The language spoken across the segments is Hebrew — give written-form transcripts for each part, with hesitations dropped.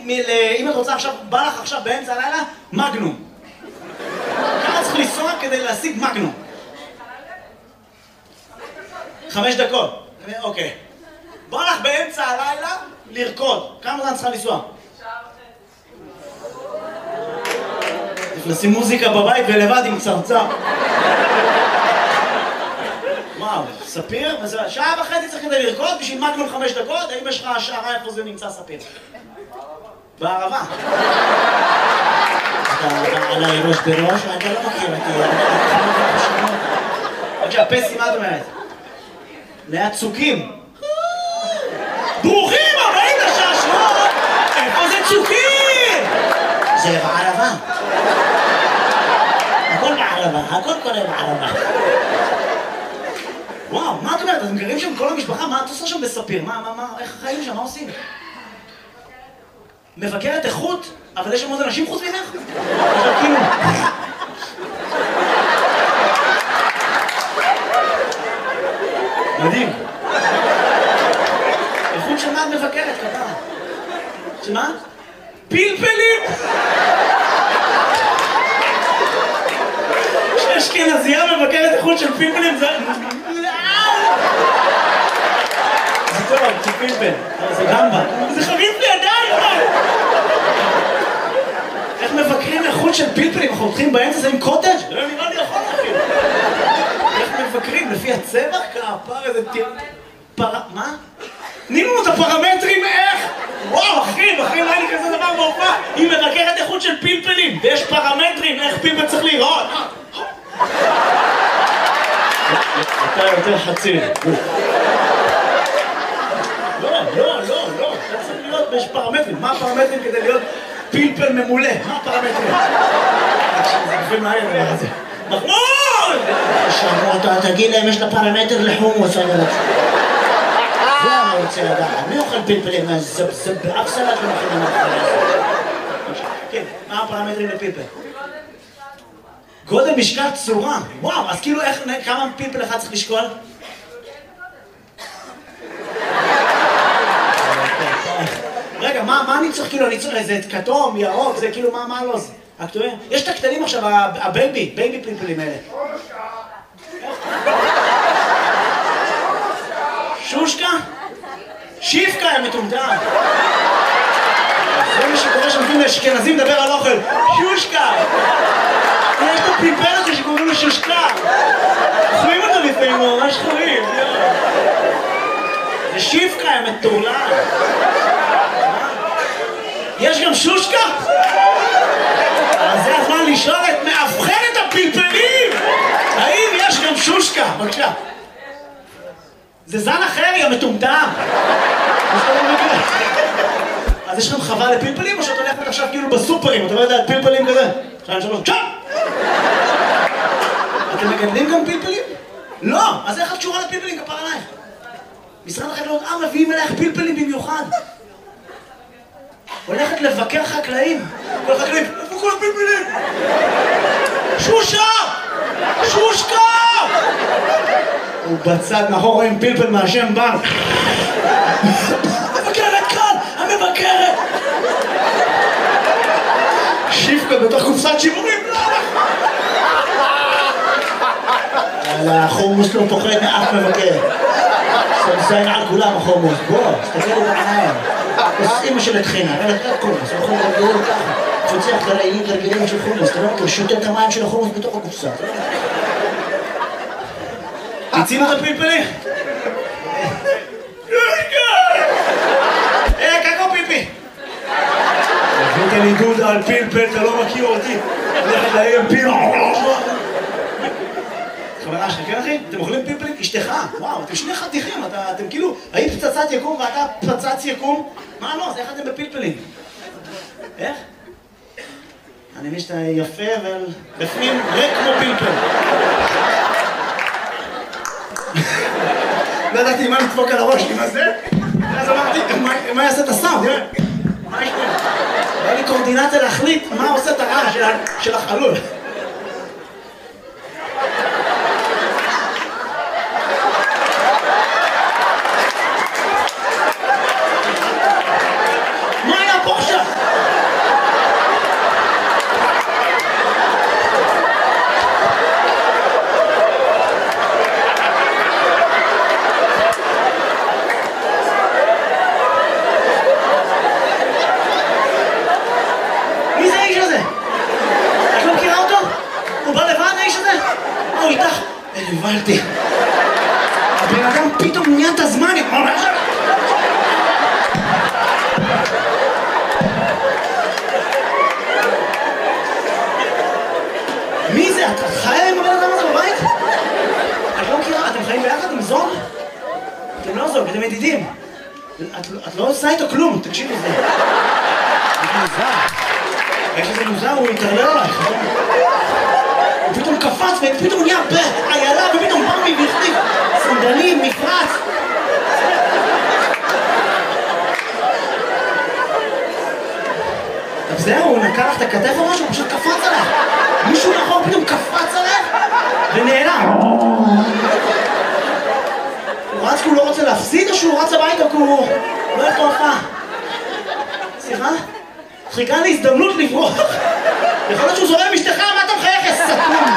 אם את רוצה עכשיו, בא לך עכשיו באמצע הלילה, מגנום. כמה צריך לנסוע כדי להשיג מגנום? 5 דקות. אוקיי. בא לך באמצע הלילה לרקוד. כמה זמן צריכה לנסוע? לשים מוזיקה בבית ולבד עם צרצר. וואו, ספיר? שעה וחצי צריך כדי לרקוד בשביל מגנום 5 דקות? האם יש לך השערה איפה זה נמצא ספיר? בערבה. אתה עליי ראש בראש, אתה לא מכיר אותי. בבקשה, פסי, מה את אומרת? ליד צוקים. ברוכים הבאים לשעשוע! איפה זה צוקים? זה בערבה. הכל בערבה, הכל קורה בערבה. וואו, מה את אומרת? אתם גרים שם כל המשפחה? מה את עושה שם בספיר? איך החיים שם? מה עושים? מבקרת איכות? אבל יש שם עוד אנשים חוץ ממך? עכשיו כאילו... מדהים. איכות של מה את מבקרת, כפרה? שמה? פלפלים! כשאשכנזייה מבקרת איכות של פלפלים זה... זה טוב, זה פלפל. זה גמבה. זה חריף לי עדיין! איך מבקרים איכות של פלפלים? אנחנו הולכים באמצע זה עם קוטג'? לא נראה לי יכול להכיר. איך מבקרים? לפי הצבע? כפר איזה טיר... מה? תנינו לנו את הפרמטרים איך? וואו, אחי, לא היה לי כזה דבר בהופעה. היא מבקרת איכות של פלפלים, ויש פרמטרים איך פלפל צריך להיראות. אתה יותר חצי. לא. אתה צריך להיות, יש פרמטרים. מה הפרמטרים כדי להיות פלפל ממולא? מה הפרמטרים? זה גופים מהר דבר הזה. מחמוד! עכשיו, תגיד להם, יש לה פרמטר לחומוס. זה אני רוצה לדעת. מי אוכל פלפלים? זה באף סלט לא מכינים מהחלה הזה. כן, מה הפרמטרים לפלפל? גודל, משקל, צורה. וואו, אז כאילו כמה פלפל אחד צריך לשקול? רגע, מה אני צריך כאילו? אני צריך איזה כתום, ירוק, זה כאילו מה לא זה? יש את הקטנים עכשיו, הבייבי פלפלים האלה. שושקה? שיפקה הם מטומטם. זה מה שקורה שמתאים לאשכנזים לדבר על אוכל. שושקה! יש את הפלפל הזה שקוראים לו שושקה. אוכלים אותו לפעמים, הוא ממש חורים. זה שיפקה הם מטורלל. יש גם שושקה? אז זה הזמן לשאול את מאבחנת הפלפלים! האם יש גם שושקה? בבקשה. זה זן אחר, יא מטומטם! אז יש לכם חווה לפלפלים או שאת הולכת עכשיו כאילו בסופרים? אתה לא יודע על פלפלים כזה? 2, 3, צ'אפ! אתם מגדלים גם פלפלים? לא! אז איך את קשורה לפלפלים? כפר עלייך. משרד החקלאות מביאים אלייך פלפלים במיוחד. הולכת לבקר חקלאים. כל חקלאים, איפה כל הפלפלים? שושה! שושקה! הוא בצד מאחור עם פלפל מהשם בנק. המבקרת כאן! המבקרת! שיפקה בתוך קופסת שימורים. החומוס לא פוחד מאף מבקר. סמסיין על כולם החומוס. בוא, תסתכל לי בעיניים. אמא של התחינה, אבל אתה קומוס, הוא יכול להגדיר ככה. תפצח לרגילים של חומוס, אתה לא מכיר, שותה את המים של החומוס בתוך הקופסה. תצינו את הפלפלים? קקו פיפי! הבאת לי דודה על פלפל, אתה לא מכיר אותי. הולכת להם פיל. חברה שלך, כן אחי? אתם אוכלים פלפלים? אשתך, וואו, אתם שני חתיכים, אתם כאילו, היית פצצת יקום ואתה פצץ יקום? מה לא? אז איך אתם בפלפלים? איך? אני מבין שאתה יפה, אבל בפנים ריק כמו פלפל. לא ידעתי מה לדפוק על הראש, עם הזה? אז אמרתי, מה יעשה את הסאונד? מה יש פה? היה לי קורדינציה להחליט מה עושה את הרעש של החלול. מה היה פה עכשיו? ידידים. את לא עושה איתו כלום, תקשיב לזה. זה מוזר. איך שזה מוזר, הוא יתערלל עלייך. הוא פתאום קפץ, ופתאום נהיה איילה, ופתאום בא מבכתיב. סנדלים, מפרץ. אז זהו, הוא נקע לך את הכתף או משהו, הוא פשוט קפץ עליך. מישהו נכון פתאום קפץ עליך, ונעלם. הוא רץ כי הוא לא רוצה להפסיד, או שהוא רץ הביתה כי הוא לא ילך להופעה? סליחה? חיכה לי הזדמנות לברוח. יכול להיות שהוא זורם משתך, מה אתה מחייך, יא סתום?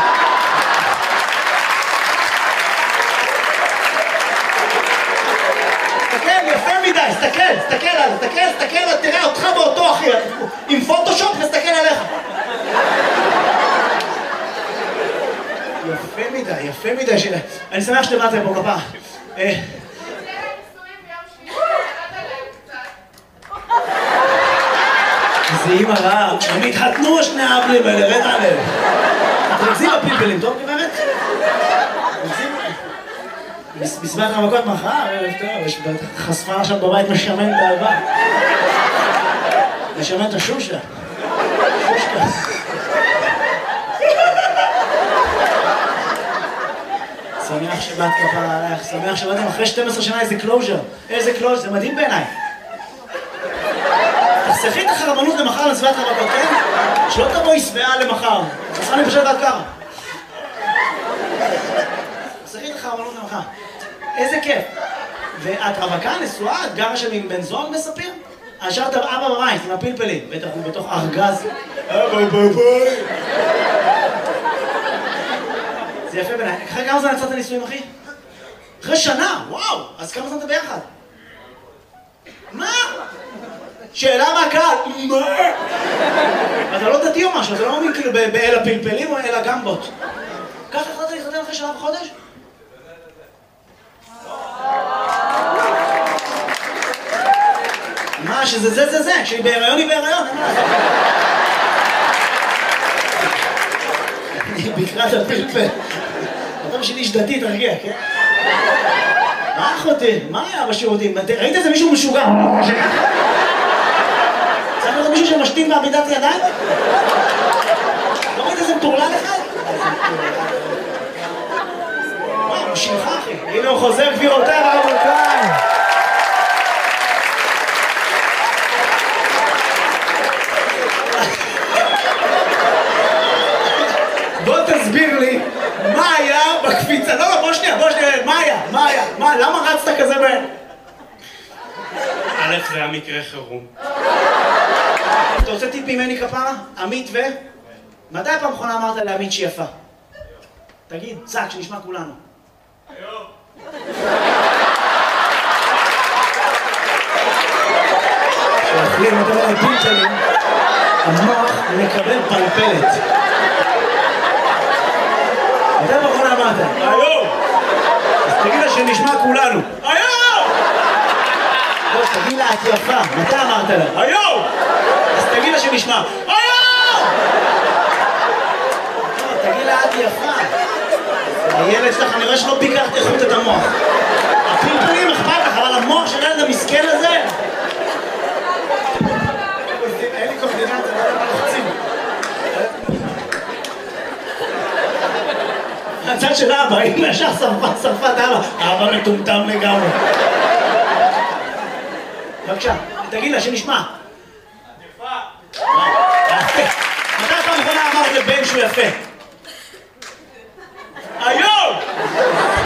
תסתכל, יפה מדי, תסתכל, תראה אותך באותו אחי, עם פוטושופ נסתכל עליך. יפה מדי, אני שמח שבאתם פה כפה. זה אימא רעה, הם התחתנו שני האבלים האלה, רד עליהם. תרקזים בפלפלים, טוב גברת? בסביבת המכות מחר, יש חשפה עכשיו בבית משמן את האהבה. משמן את השושה. שמח שבאת כפה עליך, שמח שבאתם אחרי 12 שנה איזה קלוז'ר. איזה קלוז'ר, זה מדהים בעיניי. תחסכי את החרמנות למחר לסביבת המכות, כן? שלא תבואי שבעה למחר. חסכה לי פשוט עד ככה. תחסכי את החרמנות למחר. איזה כיף. ואת רווקה, נשואה, את גרה שם עם בן זוג מספיר? השארת אבא בבית עם הפלפלים, בטח הוא בתוך ארגז. אבא בבית. זה יפה בעיניי. אחרי כמה זמן יצאת נישואים, אחי? אחרי שנה, וואו! אז כמה זמן אתה ביחד? מה? שאלה מהקהל, מה? אתה לא דתי או משהו, אתה לא מאמין כאילו באל הפלפלים או אל הגמבות. ככה החלטת להתחתן אחרי שנה וחודש? מה, שזה זה, כשהיא בהיריון היא בהיריון, אין מה לעשות. אני בקרת הפלפל. אתה בשביל איש דתי, תרגיע, כן? מה אחותי? מה היה בשירותים? ראית איזה מישהו משוגע? צריך להיות מישהו שמשתין בעמידת ידיים? לא ראית איזה מטורלל אחד? וואי, הוא שלך אחי. הנה הוא חוזר גבירותיי ורבותיי. בוא תסביר לי מה היה בקפיצה. לא, בוא שנייה, מה, למה רצת כזה מהר? א', זה היה מקרה חירום. אתה רוצה טיפ ממני כפרה? עמית ו... מתי פעם אחרונה אמרת לעמית שהיא יפה? תגיד, צק, שנשמע כולנו. היום. כשאוכלים יותר מדי פלפלים, המוח מקבל פלפלת. מתי פעם אחרונה אמרת? היום! אז תגיד לה שנשמע כולנו. היום! לא, תגיד לה את יפה. מתי אמרת לה? היום! אז תגיד לה שנשמע. היום! תגיד לה את יפה. הילד שלך, אני רואה שלא ביקרת איכות את המוח. הפלפלים אכפת לך, אבל המוח של הילד המסכן הזה... אין לי קורדינציה, לא לחצים. הצד של אבא, אם ישר שרפת אבא, אבא מטומטם לגמרי. בבקשה, תגיד לה שנשמע. יפה. מתי פעם אחרונה אמרת לבן שהוא יפה? היום!